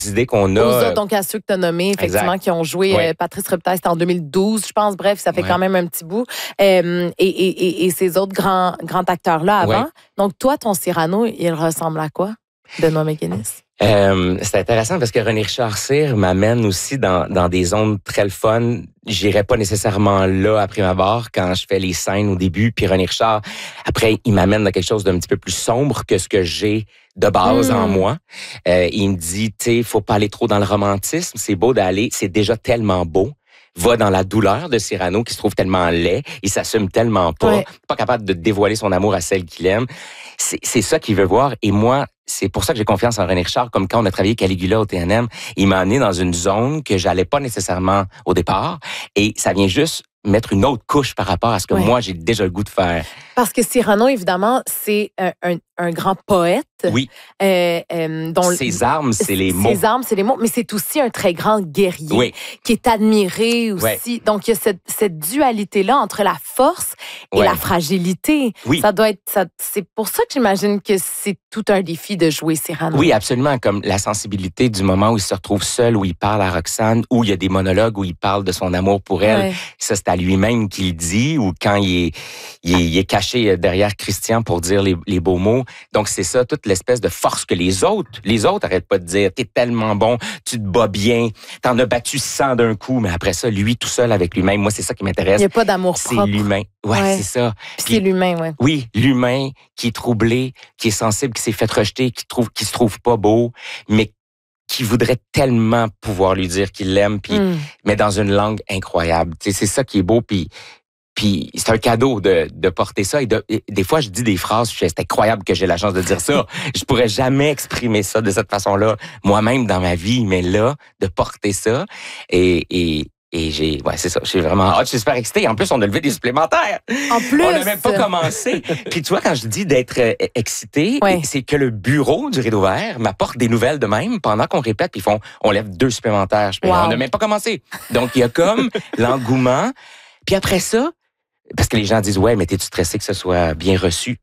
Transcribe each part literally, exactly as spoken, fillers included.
idées qu'on a. Aux autres, donc à ceux que tu as nommés, effectivement, exact. Qui ont joué. Oui. Euh, Patrice Reptas, c'était en deux mille douze, je pense. Bref, ça fait oui. quand même un petit bout. Euh, et, et, et, et ces autres grands, grands acteurs-là avant. Oui. Donc, toi, ton Cyrano, il ressemble à quoi, Benoît McGinnis? Euh, c'est intéressant parce que René Richard Cyr m'amène aussi dans, dans des zones très le fun. J'irais pas nécessairement là après ma barre quand je fais les scènes au début. Puis René Richard, après, il m'amène dans quelque chose d'un petit peu plus sombre que ce que j'ai de base mmh. en moi. Euh, il me dit, tu sais, faut pas aller trop dans le romantisme. C'est beau d'aller, c'est déjà tellement beau. Va dans la douleur de Cyrano qui se trouve tellement laid, il s'assume tellement pas, ouais. pas capable de dévoiler son amour à celle qu'il aime. C'est, c'est ça qu'il veut voir. Et moi, c'est pour ça que j'ai confiance en René Richard, comme quand on a travaillé Caligula au T N M. Il m'a amené dans une zone que j'allais pas nécessairement au départ. Et ça vient juste mettre une autre couche par rapport à ce que ouais. moi, j'ai déjà le goût de faire. Parce que Cyrano, évidemment, c'est un, un, un grand poète. Oui. Euh, euh, dont ses armes, c'est les mots. Ses armes, c'est les mots. Mais c'est aussi un très grand guerrier oui. qui est admiré aussi. Oui. Donc, il y a cette, cette dualité-là entre la force et ouais. la fragilité. Oui. Ça doit être... Ça, c'est pour ça que j'imagine que c'est tout un défi de jouer Cyrano. Oui, absolument. Comme la sensibilité du moment où il se retrouve seul, où il parle à Roxane, où il y a des monologues où il parle de son amour pour elle. Ouais. Ça, c'est à lui-même qu'il dit, ou quand il est, il est, il est caché derrière Christian pour dire les, les beaux mots. Donc, c'est ça, toute l'espèce de force que les autres, les autres arrêtent pas de dire, t'es tellement bon, tu te bats bien, t'en as battu cent d'un coup, mais après ça, lui, tout seul avec lui-même, moi, c'est ça qui m'intéresse. Il n'y a pas d'amour c'est propre. C'est l'humain. Ouais, ouais. c'est ça. Puis, c'est l'humain, ouais. Oui, l'humain qui est troublé, qui est sensible, qui s'est fait rejeter, qui trouve, qui se trouve pas beau, mais qui voudrait tellement pouvoir lui dire qu'il l'aime, puis mm. mais dans une langue incroyable. Tu sais, c'est ça qui est beau, puis puis c'est un cadeau de, de porter ça. Et, de, et des fois, je dis des phrases, c'est incroyable que j'ai la chance de dire ça. Je pourrais jamais exprimer ça de cette façon-là moi-même dans ma vie, mais là, de porter ça et, et Et j'ai, ouais, c'est ça, j'ai vraiment hâte, je suis super excitée. En plus, on a levé des supplémentaires. En plus! On n'a même pas commencé. Puis tu vois, quand je dis d'être euh, excitée, ouais. c'est que le bureau du Rideau Vert m'apporte des nouvelles de même pendant qu'on répète, puis ils font, on lève deux supplémentaires. Je fais, wow. On n'a même pas commencé. Donc, il y a comme l'engouement. Puis après ça, parce que les gens disent, ouais, mais t'es-tu stressé que ce soit bien reçu?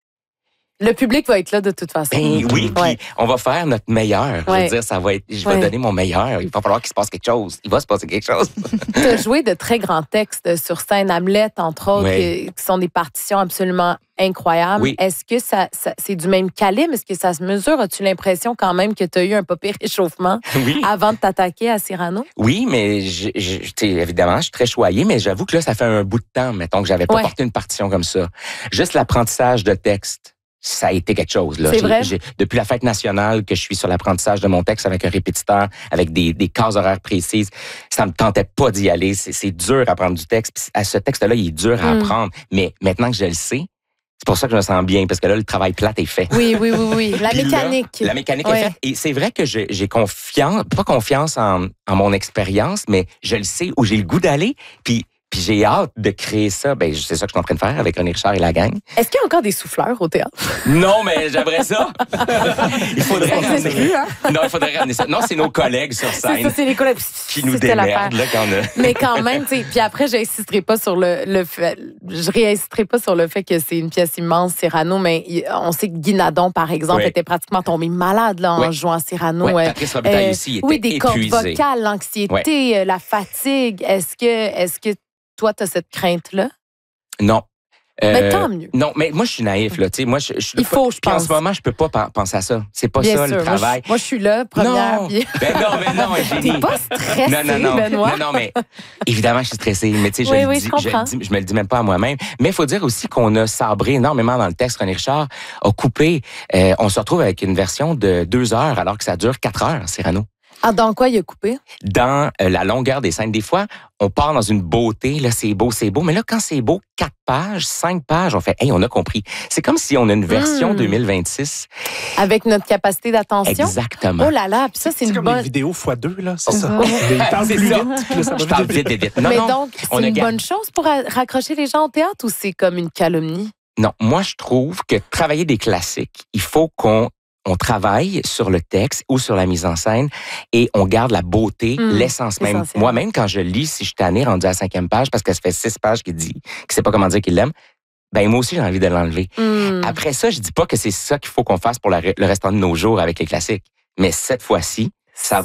Le public va être là de toute façon. Ben oui, puis ouais. on va faire notre meilleur. Ouais. Je veux dire, ça va être, je vais ouais. donner mon meilleur. Il va falloir qu'il se passe quelque chose. Il va se passer quelque chose. Tu as joué de très grands textes sur scène, Hamlet, entre autres, ouais. qui, qui sont des partitions absolument incroyables. Oui. Est-ce que ça, ça, c'est du même calibre? Est-ce que ça se mesure? As-tu l'impression quand même que tu as eu un pas pire réchauffement oui. avant de t'attaquer à Cyrano? Oui, mais je, je, évidemment, je suis très choyée, mais j'avoue que là, ça fait un bout de temps, mettons, que j'avais pas ouais. porté une partition comme ça. Juste l'apprentissage de texte. Ça a été quelque chose. Là. C'est vrai? J'ai, depuis la fête nationale que je suis sur l'apprentissage de mon texte avec un répétiteur, avec des, des cases horaires précises, ça me tentait pas d'y aller. C'est, c'est dur à apprendre du texte. Puis à ce texte-là, il est dur à mm. apprendre. Mais maintenant que je le sais, c'est pour ça que je me sens bien, parce que là, le travail plate est fait. Oui, oui, oui, oui. La mécanique. Là, la mécanique ouais. est faite. Et c'est vrai que j'ai, j'ai confiance, pas confiance en, en mon expérience, mais je le sais où j'ai le goût d'aller. Puis Puis j'ai hâte de créer ça. Ben, c'est ça que je suis en train de faire avec René Richard et la gang. Est-ce qu'il y a encore des souffleurs au théâtre? Non, mais j'aimerais ça. il faudrait ramener plus, hein? Non, il faudrait ramener ça. Non, c'est nos collègues sur scène. C'est ça, c'est les collègues qui nous démerdent là quand on a... Mais quand même, tu sais. Puis après, j'insisterai pas sur le, le fait. Je réinsisterai pas sur le fait que c'est une pièce immense, Cyrano. Mais on sait que Guy Nadon, par exemple, oui. était pratiquement tombé malade là en oui. jouant Cyrano. Oui, Patrice Robitaille euh, aussi était oui, des épuisé. cordes vocales, l'anxiété, oui. la fatigue. Est-ce que, est-ce que toi, tu as cette crainte-là? Non. Euh, mais tant mieux. Non, mais moi, je suis naïf, là. Tu sais, moi, je, je, Il faut, je pense. En ce moment, je peux pas penser à ça. C'est pas Bien ça, sûr. le travail. Moi, je, moi, je suis là, première. Non. Puis... Ben non, mais non, Eugénie. T'es pas stressée, non, non, non. Benoît? Non, non, mais évidemment, je suis stressée. Mais tu sais, je, oui, le oui, dis, je, je, dis, je me le dis même pas à moi-même. Mais il faut dire aussi qu'on a sabré énormément dans le texte. René Richard a coupé. Euh, on se retrouve avec une version de deux heures, alors que ça dure quatre heures, Cyrano. Ah, dans quoi il a coupé? Dans euh, la longueur des scènes. Des fois, on part dans une beauté, là, c'est beau, c'est beau. Mais là, quand c'est beau, quatre pages, cinq pages, on fait, hey, on a compris. C'est comme si on a une version mmh. deux mille vingt-six. Avec notre capacité d'attention? Exactement. Oh là là, puis ça, c'est, c'est une comme bonne... les vidéos fois deux, là, c'est ça. Il parle plus vite. Je parle vite, vite, vite. Non, mais non, donc, c'est une bonne chose pour raccrocher les gens au théâtre ou c'est comme une calomnie? Non, moi, je trouve que travailler des classiques, il faut qu'on on travaille sur le texte ou sur la mise en scène et on garde la beauté, mmh, l'essence même. Essentiel. Moi-même, quand je lis, si je suis tanné, rendu à la cinquième page, parce que ça fait six pages qu'il dit, qu'il sait pas comment dire qu'il l'aime, ben moi aussi, j'ai envie de l'enlever. Mmh. Après ça, je dis pas que c'est ça qu'il faut qu'on fasse pour la, le restant de nos jours avec les classiques. Mais cette fois-ci, Ça